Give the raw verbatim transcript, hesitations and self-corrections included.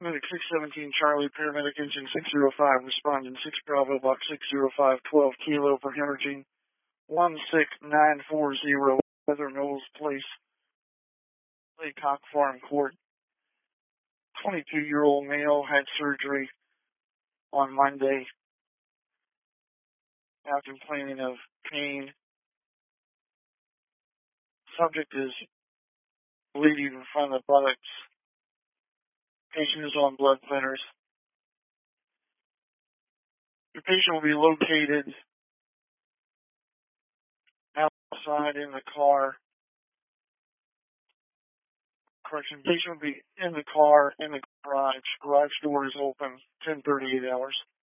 Medic six seventeen Charlie, paramedic engine six zero five, responding six Bravo, box six zero five, twelve kilo for hemorrhaging, one six nine four zero, Heather Knowles Place, Laycock Farm Court. twenty-two-year-old male had surgery on Monday after complaining of pain. Subject is bleeding from the buttocks. Patient is on blood thinners. The patient will be located outside in the car. Correction, patient will be in the car in the garage. Garage door is open ten thirty-eight hours.